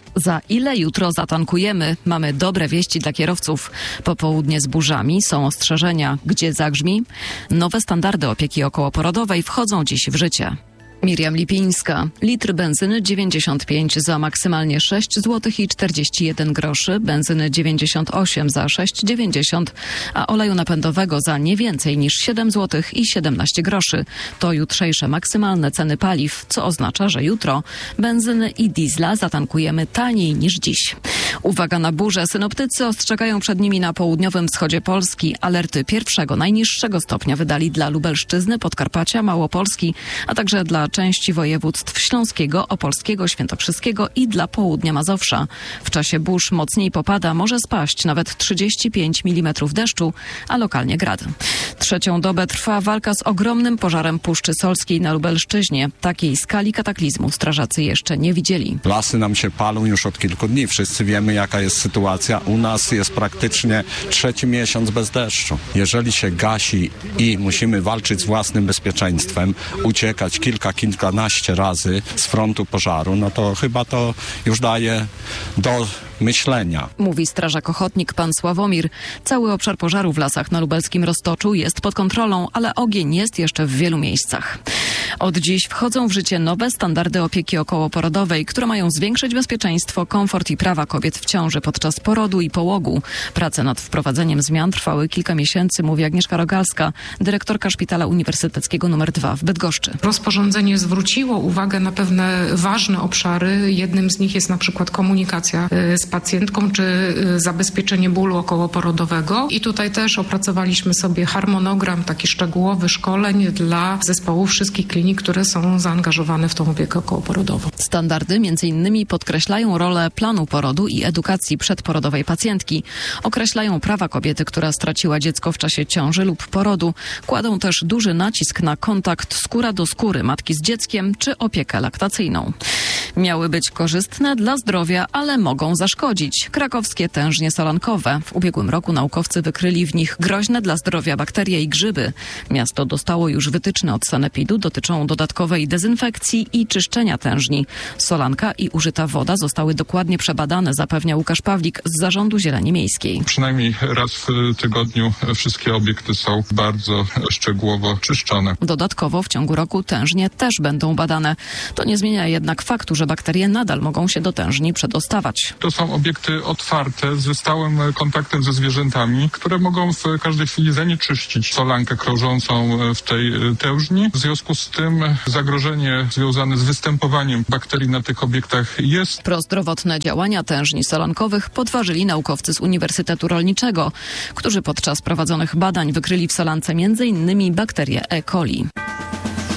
Za ile jutro zatankujemy? Mamy dobre wieści dla kierowców. Popołudnie z burzami, są ostrzeżenia. Gdzie zagrzmi? Nowe standardy opieki okołoporodowej wchodzą dziś w życie. Miriam Lipińska. Litr benzyny 95 za maksymalnie 6 zł i 41 groszy, benzyny 98 za 6,90, a oleju napędowego za nie więcej niż 7 zł i 17 groszy. To jutrzejsze maksymalne ceny paliw, co oznacza, że jutro benzyny i diesla zatankujemy taniej niż dziś. Uwaga na burze. Synoptycy ostrzegają przed nimi na południowym wschodzie Polski. Alerty pierwszego, najniższego stopnia wydali dla Lubelszczyzny, Podkarpacia, Małopolski, a także dla części województw śląskiego, opolskiego, świętokrzyskiego i dla południa Mazowsza. W czasie burz mocniej popada, może spaść nawet 35 mm deszczu, a lokalnie grad. Trzecią dobę trwa walka z ogromnym pożarem Puszczy Solskiej na Lubelszczyźnie. Takiej skali kataklizmu strażacy jeszcze nie widzieli. Lasy nam się palą już od kilku dni. Wszyscy wiemy, jaka jest sytuacja. U nas jest praktycznie 3. miesiąc bez deszczu. Jeżeli się gasi i musimy walczyć z własnym bezpieczeństwem, uciekać kilkanaście razy z frontu pożaru, no to chyba to już daje do myślenia. Mówi strażak ochotnik pan Sławomir. Cały obszar pożaru w lasach na lubelskim Roztoczu jest pod kontrolą, ale ogień jest jeszcze w wielu miejscach. Od dziś wchodzą w życie nowe standardy opieki okołoporodowej, które mają zwiększyć bezpieczeństwo, komfort i prawa kobiet w ciąży podczas porodu i połogu. Prace nad wprowadzeniem zmian trwały kilka miesięcy, mówi Agnieszka Rogalska, dyrektorka Szpitala Uniwersyteckiego nr 2 w Bydgoszczy. Rozporządzenie zwróciło uwagę na pewne ważne obszary. Jednym z nich jest na przykład komunikacja z pacjentką czy zabezpieczenie bólu okołoporodowego. I tutaj też opracowaliśmy sobie harmonogram taki szczegółowy szkoleń dla zespołów wszystkich klinik, które są zaangażowane w tą opiekę okołoporodową. Standardy m.in. podkreślają rolę planu porodu i edukacji przedporodowej pacjentki. Określają prawa kobiety, która straciła dziecko w czasie ciąży lub porodu. Kładą też duży nacisk na kontakt skóra do skóry matki z dzieckiem czy opiekę laktacyjną. Miały być korzystne dla zdrowia, ale mogą zaszkodzić. Krakowskie tężnie solankowe. W ubiegłym roku naukowcy wykryli w nich groźne dla zdrowia bakterie i grzyby. Miasto dostało już wytyczne od sanepidu, dotyczą dodatkowej dezynfekcji i czyszczenia tężni. Solanka i użyta woda zostały dokładnie przebadane, zapewnia Łukasz Pawlik z Zarządu Zieleni Miejskiej. Przynajmniej raz w tygodniu wszystkie obiekty są bardzo szczegółowo czyszczone. Dodatkowo w ciągu roku tężnie też będą badane. To nie zmienia jednak faktu, że bakterie nadal mogą się do tężni przedostawać. To są obiekty otwarte, ze stałym kontaktem ze zwierzętami, które mogą w każdej chwili zanieczyścić solankę krążącą w tej tężni. W związku z tym zagrożenie związane z występowaniem bakterii na tych obiektach jest. Prozdrowotne działania tężni solankowych podważyli naukowcy z Uniwersytetu Rolniczego, którzy podczas prowadzonych badań wykryli w solance m.in. bakterię E. coli.